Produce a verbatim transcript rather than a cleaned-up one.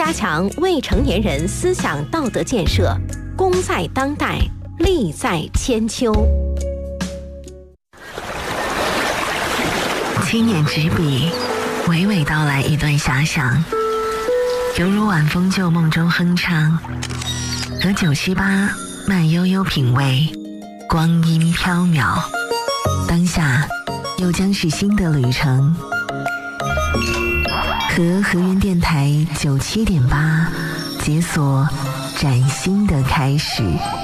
加强未成年人思想道德建设，功在当代，利在千秋。 轻捻纸笔，娓娓道来一段遐想，犹如晚风旧梦中哼唱，和九七八慢悠悠品味，光阴飘渺，当下又将是新的旅程。和河源电台九七点八解锁崭新的开始。